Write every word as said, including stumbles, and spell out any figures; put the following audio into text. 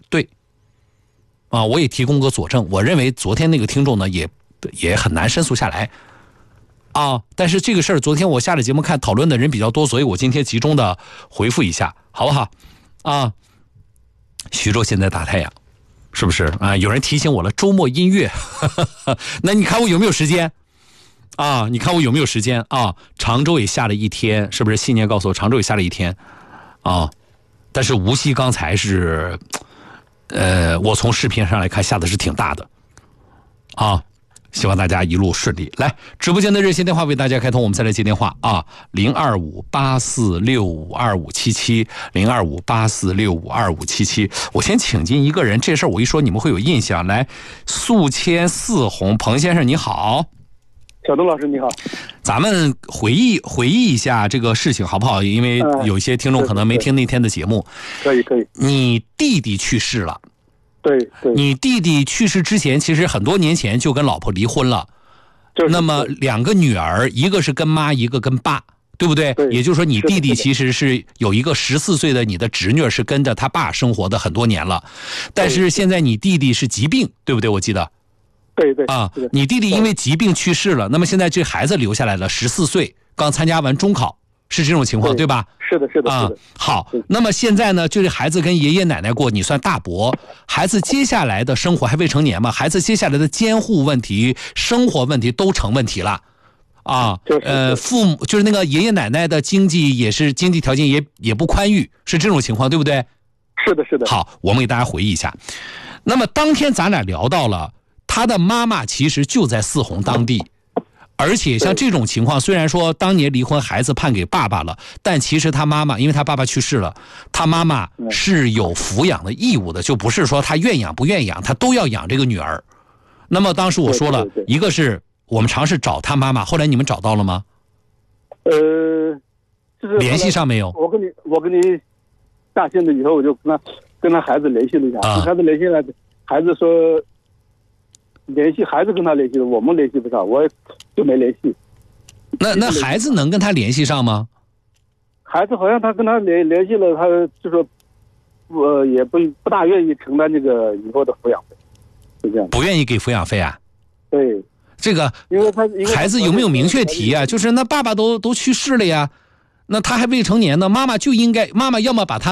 对。啊，我也提供个佐证，我认为昨天那个听众呢也也很难申诉下来啊。但是这个事儿昨天我下了节目看讨论的人比较多，所以我今天集中的回复一下，好不好？啊，徐州现在大太阳，是不是啊？有人提醒我了，周末音乐，那你看我有没有时间啊？你看我有没有时间啊？常州也下了一天，是不是？信念告诉我，常州也下了一天啊。但是无锡刚才是。呃，我从视频上来看下的是挺大的啊，希望大家一路顺利。来，直播间的热线电话为大家开通，我们再来接电话啊，零二五八四六五二五七七，零二五八四六五二五七七。我先请进一个人，这事儿我一说你们会有印象。来，宿迁四红，彭先生你好。 小东老师你好， 咱们回忆回忆一下这个事情好不好？因为有一些听众可能没听那天的节目。 可以可以。 你弟弟去世了。 对对。 你弟弟去世之前，其实很多年前就跟老婆离婚了。那么两个女儿，一个是跟妈，一个跟爸，对不对？ 对。 也就是说，你弟弟其实是有一个十四岁的你的侄女，是跟着他爸生活的很多年了。但是现在你弟弟是疾病，对不对？我记得。 对对啊，你弟弟因为疾病去世了，那么现在这孩子留下来了，十四岁，刚参加完中考，是这种情况 对, 对吧？ 是的，是的， 啊， 是的。 好，那么现在呢，就是孩子跟爷爷奶奶过，你算大伯，孩子接下来的生活还未成年嘛，孩子接下来的监护问题、生活问题都成问题了。啊，呃，父母就是那个爷爷奶奶的经济也是经济条件也也不宽裕，是这种情况，对不对？ 是的，是的。 好，我们给大家回忆一下。那么当天咱俩聊到了。他的妈妈其实就在四红当地，而且像这种情况，虽然说当年离婚，孩子判给爸爸了，但其实他妈妈，因为他爸爸去世了，他妈妈是有抚养的义务的，就不是说他愿养不愿养，他都要养这个女儿。那么当时我说了， 对对对一个是我们尝试找他妈妈，后来你们找到了吗？ 呃，就是联系上没有？ 我跟你我跟你下线了以后，我就跟他跟他孩子联系了一下，跟孩子联系了，孩子说。联系孩子跟他联系的，我们联系不上，我就没联系。 那那孩子能跟他联系上吗？ 孩子好像他跟他联联系了，他就说，我也不不大愿意承担这个以后的抚养费，是这样。 不愿意给抚养费啊？ 对。 这个， 因为他孩子有没有明确提啊？就是那爸爸都都去世了呀，那他还未成年呢，妈妈就应该，妈妈要么把他。